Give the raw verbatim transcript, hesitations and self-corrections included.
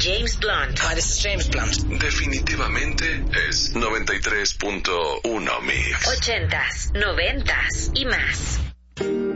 James Blunt. Hi, this is James Blunt. Definitivamente es noventa y tres punto uno Mix. Ochentas, noventas y más.